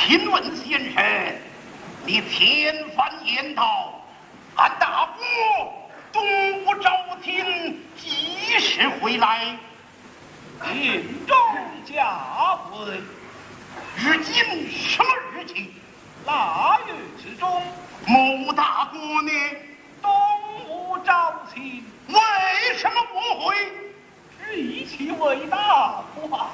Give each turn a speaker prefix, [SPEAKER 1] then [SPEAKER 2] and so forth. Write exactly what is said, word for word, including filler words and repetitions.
[SPEAKER 1] 请问先生，你天翻言道，俺大哥东吴朝廷几时回来？
[SPEAKER 2] 印中驾回。
[SPEAKER 1] 如今什么日期？
[SPEAKER 2] 腊月之中。
[SPEAKER 1] 某大哥呢？
[SPEAKER 2] 东吴朝廷
[SPEAKER 1] 为什么不回？
[SPEAKER 2] 脾气为大，不